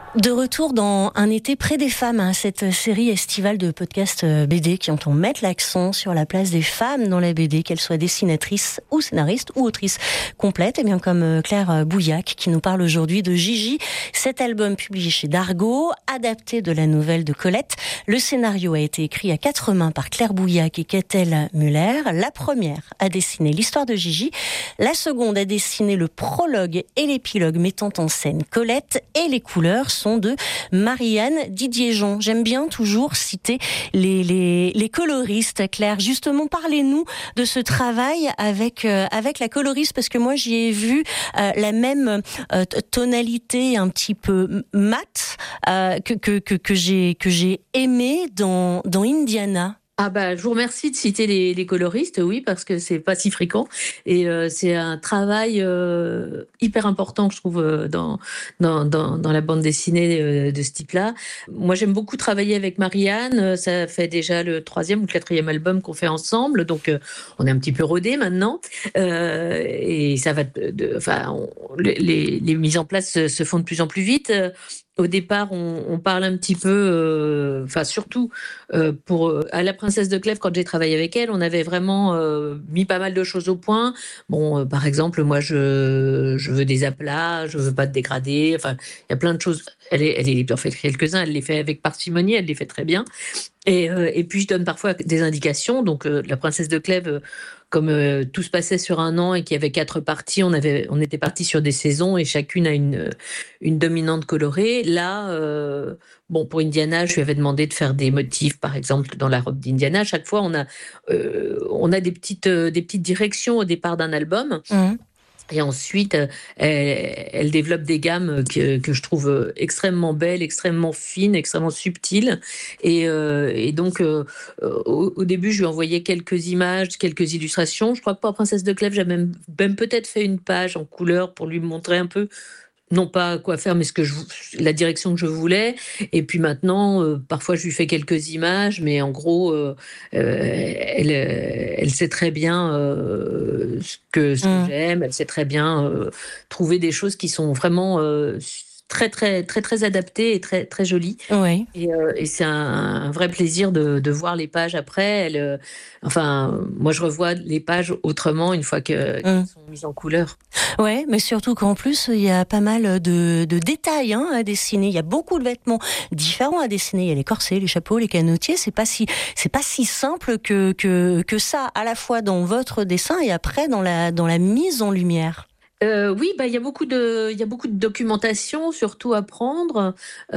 De retour dans Un été près des femmes, cette série estivale de podcasts BD qui entend mettre l'accent sur la place des femmes dans la BD, qu'elles soient dessinatrices ou scénaristes ou autrices complètes, et bien comme Claire Bouillac qui nous parle aujourd'hui de Gigi, cet album publié chez Dargaud, adapté de la nouvelle de Colette. Le scénario a été écrit à 4 mains par Claire Bouillac et Kethel Muller. La première a dessiné l'histoire de Gigi, la seconde a dessiné le prologue et l'épilogue mettant en scène Colette, et les couleurs sont de Marianne Didier-Jean. J'aime bien toujours citer les coloristes, Claire. Justement, parlez-nous de ce travail avec la coloriste, parce que moi j'y ai vu la même tonalité un petit peu mat que j'ai aimé dans Indiana. Je vous remercie de citer les coloristes, oui, parce que c'est pas si fréquent et c'est un travail hyper important que je trouve dans la bande dessinée de ce type-là. Moi, j'aime beaucoup travailler avec Marianne. Ça fait déjà le 3e ou 4e album qu'on fait ensemble, donc on est un petit peu rodés maintenant et ça va. Les mises en place se font de plus en plus vite. Au départ, on parle un petit peu, surtout à la Princesse de Clèves, quand j'ai travaillé avec elle, on avait vraiment mis pas mal de choses au point. Bon, par exemple, moi, je veux des aplats, je veux pas de dégradés. Enfin, il y a plein de choses. Elle en fait quelques-uns, elle les fait avec parcimonie, elle les fait très bien. Et puis, je donne parfois des indications. Donc, la Princesse de Clèves, comme tout se passait sur un an et qu'il y avait 4 parties, on était partis sur des saisons et chacune a une dominante colorée. Là, pour Indiana, je lui avais demandé de faire des motifs, par exemple, dans la robe d'Indiana. À chaque fois, on a des petites directions au départ d'un album. Mmh. Et ensuite, elle développe des gammes que je trouve extrêmement belles, extrêmement fines, extrêmement subtiles. Et donc, au début, je lui envoyais quelques images, quelques illustrations. Je crois que pour Princesse de Clèves, j'ai même peut-être fait une page en couleur pour lui montrer un peu, non pas quoi faire, mais la direction que je voulais. Et puis maintenant, parfois, je lui fais quelques images, mais en gros, elle sait très bien ce que j'aime. Elle sait très bien trouver des choses qui sont vraiment très, très, très, très adaptées et très, très jolies. Oui. Et c'est un vrai plaisir de voir les pages après. Moi, je revois les pages autrement une fois qu'elles sont mises en couleur. Ouais, mais surtout qu'en plus, il y a pas mal de détails à dessiner. Il y a beaucoup de vêtements différents à dessiner. Il y a les corsets, les chapeaux, les canotiers. C'est pas si simple que ça, à la fois dans votre dessin et après dans la mise en lumière. Oui, il y a beaucoup de documentation, surtout à prendre.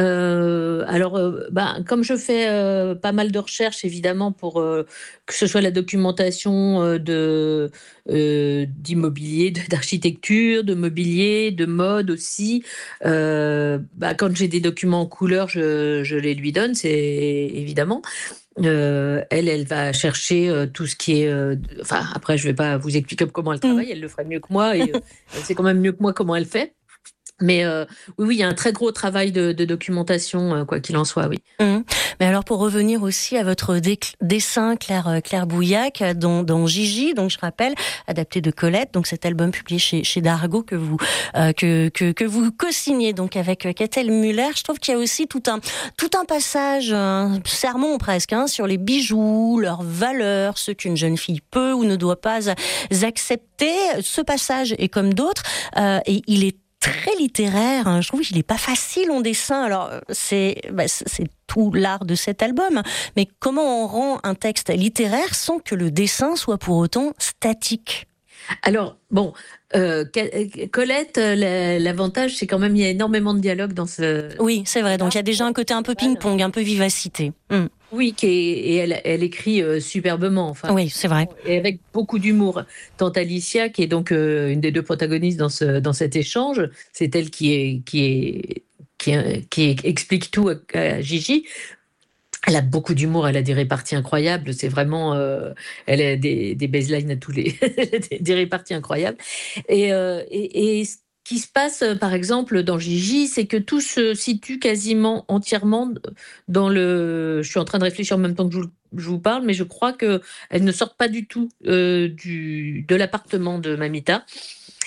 Comme je fais pas mal de recherches, évidemment, pour que ce soit la documentation d'immobilier, d'architecture, de mobilier, de mode aussi. Quand j'ai des documents en couleur, je les lui donne, c'est évidemment. Elle va chercher tout ce qui est. Après, je vais pas vous expliquer comment elle travaille. Elle le ferait mieux que moi et elle sait quand même mieux que moi comment elle fait. Mais oui, il y a un très gros travail de documentation, quoi qu'il en soit, oui. Mais alors, pour revenir aussi à votre dessin, Claire Bouillac, dans Gigi, donc je rappelle, adapté de Colette, donc cet album publié chez Dargaud que vous co-signez donc avec Kethel Muller. Je trouve qu'il y a aussi tout un passage, un sermon presque, sur les bijoux, leurs valeurs, ce qu'une jeune fille peut ou ne doit pas accepter. Ce passage est comme d'autres, et il est très littéraire. Je trouve qu'il n'est pas facile en dessin. Alors, c'est tout l'art de cet album. Mais comment on rend un texte littéraire sans que le dessin soit pour autant statique ? Alors, Colette, l'avantage, c'est quand même il y a énormément de dialogue dans ce... Oui, c'est vrai. Donc, il y a déjà un côté un peu ping-pong, un peu vivacité. Oui, et elle écrit superbement. Oui, c'est vrai. Et avec beaucoup d'humour. Tant Alicia, qui est donc une des 2 protagonistes dans cet échange, c'est elle qui explique tout à Gigi. Elle a beaucoup d'humour, elle a des réparties incroyables. C'est vraiment, elle a des baselines à tous les, des réparties incroyables. Et ce qui se passe, par exemple, dans Gigi, c'est que tout se situe quasiment entièrement je suis en train de réfléchir en même temps que je vous parle, mais je crois qu'elle ne sort pas du tout de l'appartement de Mamita.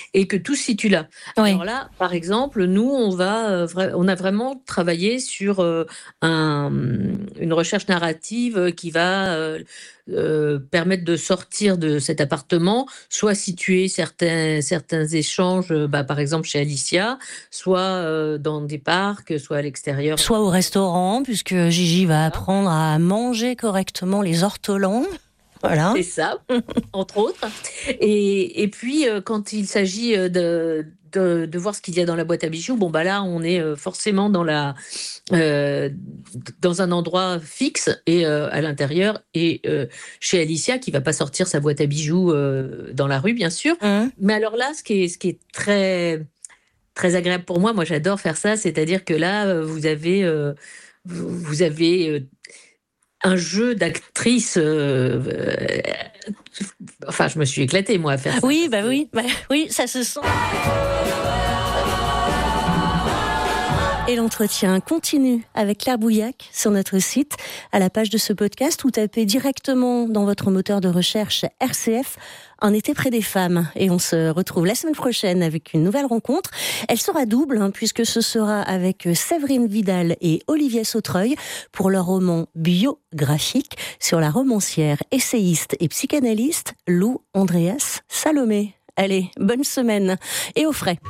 et que tout se situe là. Oui. Alors là, par exemple, nous, on a vraiment travaillé sur une recherche narrative qui va permettre de sortir de cet appartement, soit situer certains échanges, par exemple chez Alicia, soit dans des parcs, soit à l'extérieur. Soit au restaurant, puisque Gigi va apprendre à manger correctement les ortolans. Voilà. C'est ça, entre autres. Et puis, quand il s'agit de voir ce qu'il y a dans la boîte à bijoux, là, on est forcément dans un endroit fixe et à l'intérieur. Et chez Alicia, qui va pas sortir sa boîte à bijoux dans la rue, bien sûr. Mais alors là, ce qui est très, très agréable pour moi, j'adore faire ça, c'est-à-dire que là, vous avez un jeu d'actrice. Je me suis éclatée, moi, à faire ça. Oui, oui, ça se sent. Et l'entretien continue avec Claire Bouillac sur notre site, à la page de ce podcast, ou tapez directement dans votre moteur de recherche RCF, Un été près des femmes. Et on se retrouve la semaine prochaine avec une nouvelle rencontre. Elle sera double, puisque ce sera avec Séverine Vidal et Olivier Sautreuil pour leur roman biographique sur la romancière, essayiste et psychanalyste Lou Andréas Salomé. Allez, bonne semaine et au frais.